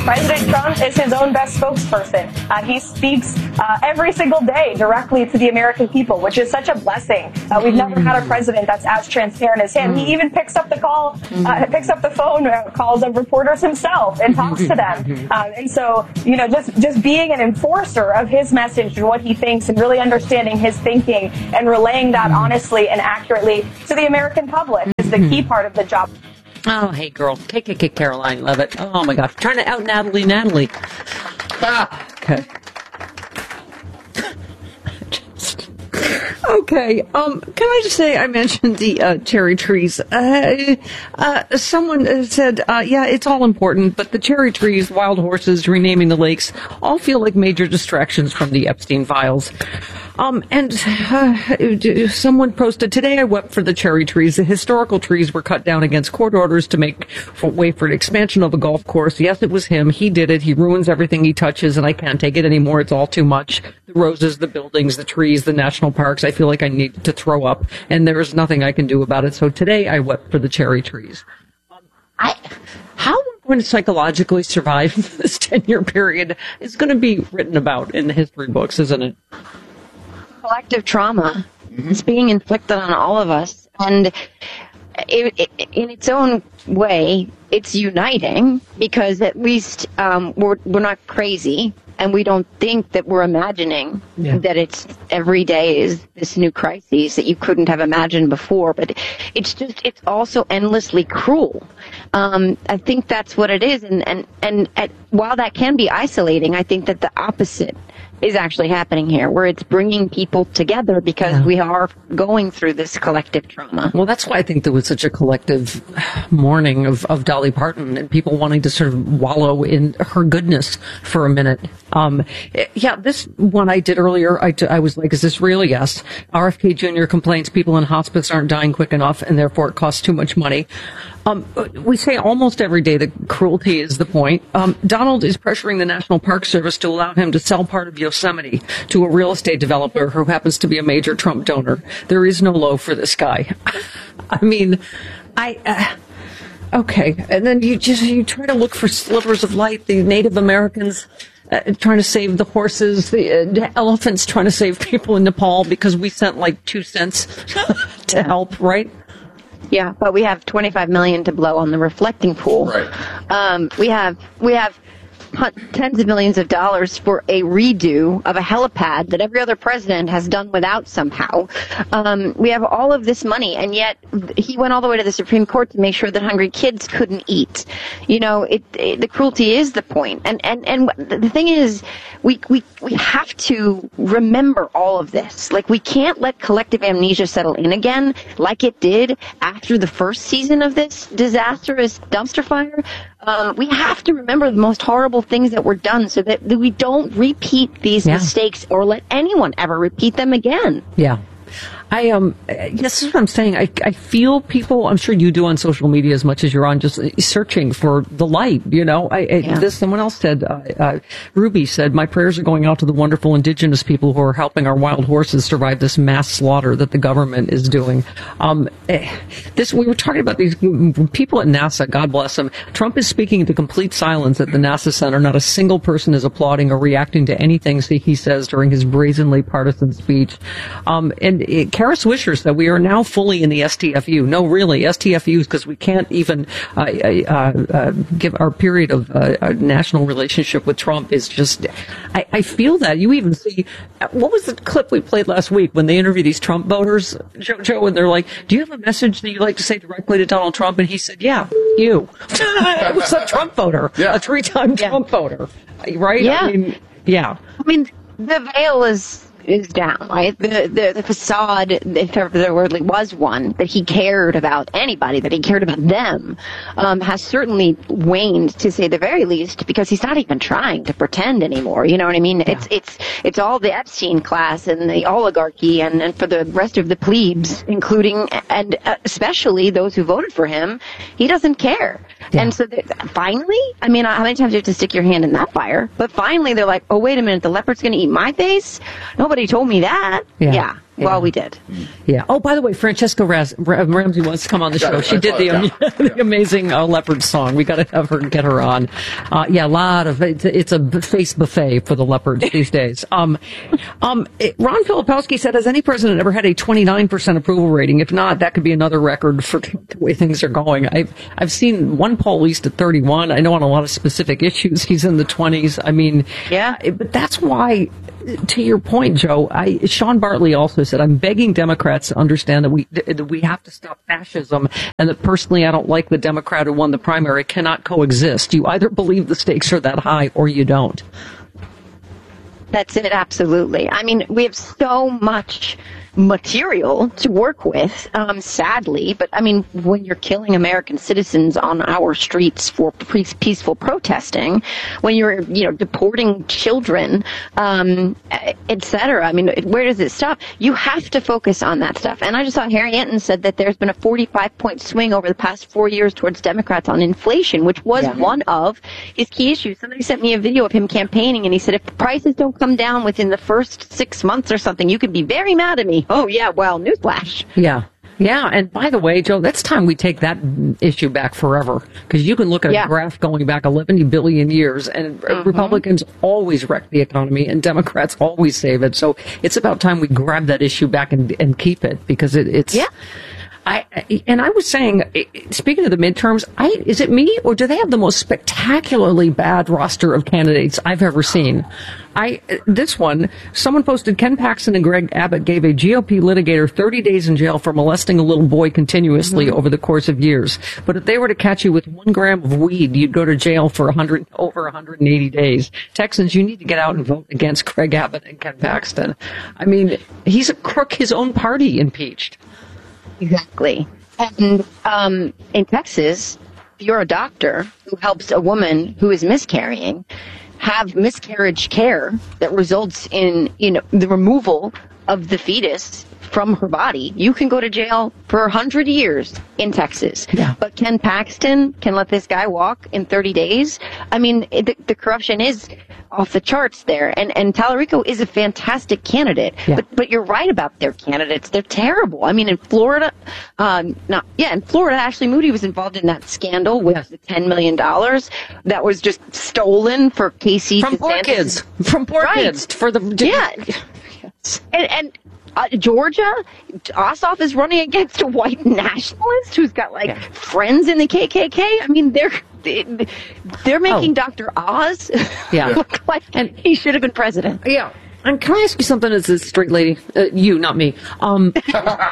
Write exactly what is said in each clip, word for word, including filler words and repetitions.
President Trump is his own best spokesperson. Uh, he speaks uh, every single day directly to the American people, which is such a blessing. Uh, we've never had a president that's as transparent as him. He even picks up the call, uh, picks up the phone uh, calls of reporters himself and talks to them. Uh, and so, you know, just, just being an enforcer of his message and what he thinks and really understanding his thinking and relaying that honestly and accurately to the American public is the key part of the job. Oh, hey, girl. Kick, kick, kick, Caroline. Love it. Oh, my gosh. Trying to out Natalie, Natalie. Ah, okay. Just, okay. Um, can I just say I mentioned the uh, cherry trees. Uh, uh, someone said, uh, yeah, it's all important, but the cherry trees, wild horses, renaming the lakes, all feel like major distractions from the Epstein files. Um, and uh, someone posted, today I wept for the cherry trees. The historical trees were cut down against court orders to make for, way for an expansion of a golf course. Yes, it was him. He did it. He ruins everything he touches, and I can't take it anymore. It's all too much. The roses, the buildings, the trees, the national parks. I feel like I need to throw up, and there is nothing I can do about it. So today I wept for the cherry trees. Um, I, how we're going to psychologically survive this ten-year period is going to be written about in the history books, isn't it? Collective trauma is being inflicted on all of us, and it, it, in its own way, it's uniting because at least um, we're we're not crazy, and we don't think that we're imagining yeah. that it's every day is this new crisis that you couldn't have imagined before. But it's just it's also endlessly cruel. Um, I think that's what it is, and and and at, while that can be isolating, I think that the opposite is actually happening here, where it's bringing people together because yeah. we are going through this collective trauma. Well, that's why I think there was such a collective mourning of, of Dolly Parton and people wanting to sort of wallow in her goodness for a minute. Um, yeah, this one I did earlier, I, I was like, is this real? Yes. R F K Junior complains people in hospice aren't dying quick enough and therefore it costs too much money. Um, we say almost every day that cruelty is the point. Um, Donald is pressuring the National Park Service to allow him to sell part of Yosemite to a real estate developer who happens to be a major Trump donor. There is no low for this guy. I mean, I... Uh, okay, and then you just you try to look for slivers of light. The Native Americans uh, trying to save the horses, the, uh, the elephants trying to save people in Nepal because we sent like two cents to help, right? Yeah, but we have twenty-five million to blow on the reflecting pool. Right. Um, we have we have tens of millions of dollars for a redo of a helipad that every other president has done without somehow. Um, we have all of this money, and yet he went all the way to the Supreme Court to make sure that hungry kids couldn't eat. You know, it, it, the cruelty is the point. And, and, and the thing is, we, we, we have to remember all of this. Like, we can't let collective amnesia settle in again like it did after the first season of this disastrous dumpster fire. Um, we have to remember the most horrible things that were done so that, that we don't repeat these yeah. mistakes or let anyone ever repeat them again. Yeah. I, um, yes, this is what I'm saying. I, I feel people, I'm sure you do on social media as much as you're on, just searching for the light, you know. I, I yeah. this, someone else said, uh, uh, Ruby said, my prayers are going out to the wonderful indigenous people who are helping our wild horses survive this mass slaughter that the government is doing. Um, this, we were talking about these people at NASA, God bless them. Trump is speaking to complete silence at the NASA Center. Not a single person is applauding or reacting to anything he says during his brazenly partisan speech. Um, and it, Kara Swisher said we are now fully in the S T F U. No, really, S T F Us, because we can't even uh, uh, uh, give our period of uh, national relationship with Trump is just, I, I feel that. You even see, what was the clip we played last week when they interviewed these Trump voters, Joe, Joe, and they're like, do you have a message that you'd like to say directly to Donald Trump? And he said, yeah, you. It was a Trump voter, yeah. a three-time yeah. Trump voter, right? Yeah. I mean, yeah. I mean, the veil is... is down, right? The, the the facade, if ever there really was one, that he cared about anybody, that he cared about them, um, has certainly waned, to say the very least, because he's not even trying to pretend anymore. You know what I mean? Yeah. It's it's it's all the Epstein class and the oligarchy, and, and for the rest of the plebes, including and especially those who voted for him, he doesn't care. Yeah. And so finally, I mean, how many times do you have to stick your hand in that fire? But finally, they're like, oh, wait a minute, the leopard's going to eat my face? Nobody told me that. Yeah. yeah. Yeah. Well, we did. Yeah. Oh, by the way, Francesca Raz- Ramsey wants to come on the show. She did the, um, the amazing uh, Leopard song. We got to have her get her on. Uh, yeah, a lot of it's, it's a face buffet for the Leopards these days. Um, um, it, Ron Filipowski said, "Has any president ever had a twenty-nine percent approval rating? If not, that could be another record for the way things are going." I've I've seen one poll at least at thirty-one. I know on a lot of specific issues he's in the twenties. I mean, yeah, but that's why. To your point, Joe, I, Sean Bartley also said, "I'm begging Democrats to understand that we that we have to stop fascism, and that personally I don't like the Democrat who won the primary cannot coexist. You either believe the stakes are that high or you don't." That's it, absolutely. I mean, we have so much material to work with, um, sadly. But, I mean, when you're killing American citizens on our streets for peaceful protesting, when you're, you know, deporting children, um, et cetera, I mean, where does it stop? You have to focus on that stuff. And I just saw Harry Anton said that there's been a forty-five point swing over the past four years towards Democrats on inflation, which was yeah. one of his key issues. Somebody sent me a video of him campaigning, and he said, if prices don't come down within the first six months or something, you could be very mad at me. Oh, yeah, well, newsflash. Yeah. Yeah, and by the way, Joe, that's time we take that issue back forever. Because you can look at yeah. a graph going back eleven billion years, and mm-hmm. Republicans always wreck the economy, and Democrats always save it. So it's about time we grab that issue back and, and keep it, because it, it's... Yeah. I, and I was saying, speaking of the midterms, I, is it me, or do they have the most spectacularly bad roster of candidates I've ever seen? I this one, someone posted, Ken Paxton and Greg Abbott gave a G O P litigator thirty days in jail for molesting a little boy continuously mm-hmm. over the course of years. But if they were to catch you with one gram of weed, you'd go to jail for one hundred, over one hundred eighty days. Texans, you need to get out and vote against Greg Abbott and Ken Paxton. I mean, he's a crook his own party impeached. Exactly. And um, in Texas, if you're a doctor who helps a woman who is miscarrying have miscarriage care that results in, you know, the removal of the fetus from her body, you can go to jail for one hundred years in Texas. Yeah. But Ken Paxton can let this guy walk in thirty days. I mean, the, the corruption is off the charts there. And and Tallarico is a fantastic candidate. Yeah. But but you're right about their candidates. They're terrible. I mean, in Florida, um, not yeah, in Florida, Ashley Moody was involved in that scandal with yes. the ten million dollars that was just stolen for Casey from DeSantis. poor kids. From poor right. kids for the yeah. yes. And and. Uh, Georgia, Ossoff is running against a white nationalist who's got like yeah. friends in the K K K. I mean, they're they're making oh. Doctor Oz yeah. look like and he should have been president. Yeah. And can I ask you something as a straight lady? Uh, you, not me. Um, these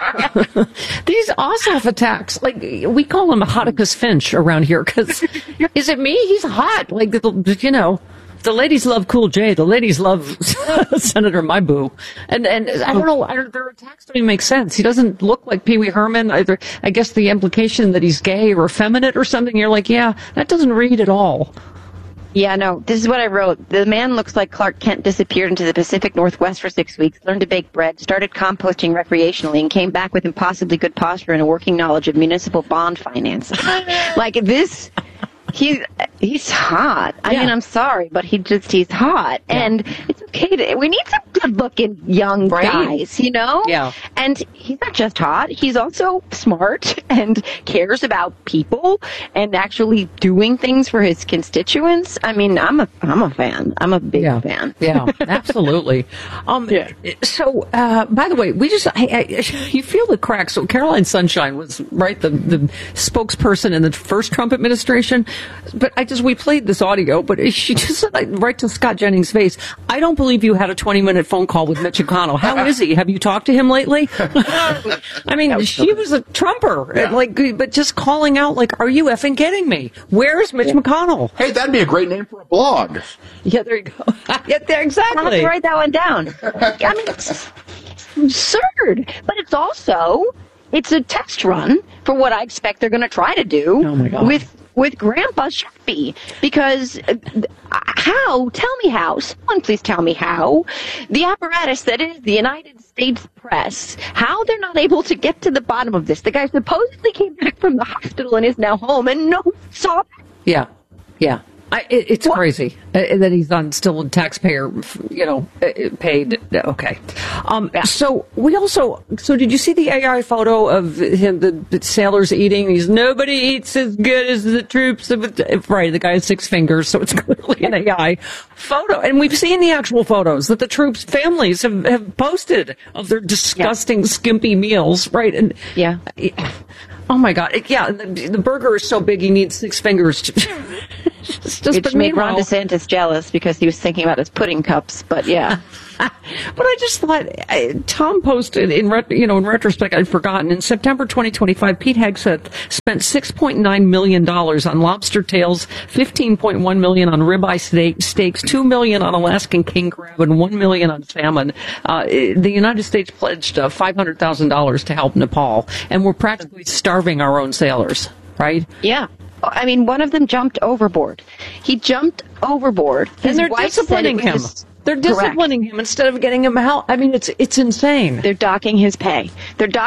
Ossoff attacks, like, we call him Hoticus Finch around here, because is it me? He's hot. Like, you know. The ladies love Cool J. The ladies love Senator My Boo. And and I don't know, I don't, their attacks don't even make sense. He doesn't look like Pee Wee Herman. Either, I guess the implication that he's gay or effeminate or something, you're like, yeah, that doesn't read at all. Yeah, no, this is what I wrote. The man looks like Clark Kent disappeared into the Pacific Northwest for six weeks, learned to bake bread, started composting recreationally, and came back with impossibly good posture and a working knowledge of municipal bond financing. Like, this... He's he's hot. I yeah. mean, I'm sorry, but he just he's hot, yeah. and it's okay to. We need some good-looking young right. guys, you know. Yeah. And he's not just hot; he's also smart and cares about people and actually doing things for his constituents. I mean, I'm a I'm a fan. I'm a big yeah. fan. Yeah, absolutely. Um. Yeah. So, uh, by the way, we just I, I, you feel the cracks. So, Caroline Sunshine was right the the spokesperson in the first Trump administration. But I just, we played this audio, but she just said, like, right to Scott Jennings' face, I don't believe you had a twenty minute phone call with Mitch McConnell. How is he? Have you talked to him lately? I mean, she was a Trumper, yeah. like, but just calling out, like, are you effing kidding me? Where is Mitch yeah. McConnell? Hey, that'd be a great name for a blog. Yeah, there you go. Yeah, there, exactly. I'll have to write that one down. I mean, it's absurd, but it's also, it's a test run for what I expect they're going to try to do oh my God. with with Grandpa Sharpie, because uh, how, tell me how, someone please tell me how, the apparatus that is the United States press, how they're not able to get to the bottom of this. The guy supposedly came back from the hospital and is now home, and no one saw that. Yeah, yeah. I, it, it's well, crazy uh, that he's on still taxpayer, you know, uh, paid. Okay. Um, yeah. So we also, so did you see the A I photo of him, the, the sailors eating? He's, nobody eats as good as the troops. Right. The guy has six fingers. So it's clearly an A I photo. And we've seen the actual photos that the troops' families have, have posted of their disgusting, yeah. skimpy meals. Right. And yeah. Oh my God. Yeah. The, the burger is so big he needs six fingers to. It's just Which made Ron DeSantis jealous because he was thinking about his pudding cups, but yeah. But I just thought, I, Tom posted, in ret, you know, in retrospect, I'd forgotten, in September twenty twenty-five, Pete Hegseth spent six point nine million dollars on lobster tails, fifteen point one million dollars on ribeye steak, steaks, two million dollars on Alaskan king crab, and one million dollars on salmon. Uh, the United States pledged uh, five hundred thousand dollars to help Nepal, and we're practically starving our own sailors, right? Yeah. I mean, one of them jumped overboard. He jumped overboard. His and they're wife disciplining him. Just, they're disciplining correct. him instead of getting him help. I mean, it's it's insane. They're docking his pay. They're docking